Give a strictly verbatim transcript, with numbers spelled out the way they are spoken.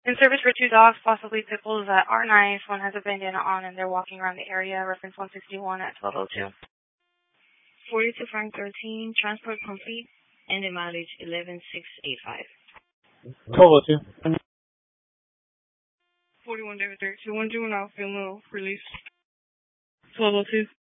In service for two dogs, possibly pickles that are nice. One has a bandana on and they're walking around the area. Reference one sixty-one at twelve oh two. forty-two Frank thirteen, transport complete, and the mileage eleven six eight five. twelve oh two. forty-one David thirty-two, one juvenile, field middle, release. twelve oh two.